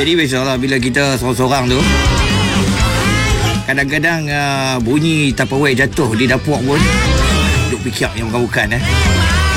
Jadi biasalah bila kita sorang-sorang tu, kadang-kadang bunyi Tupperware jatuh di dapur pun duk fikir yang bukan-bukan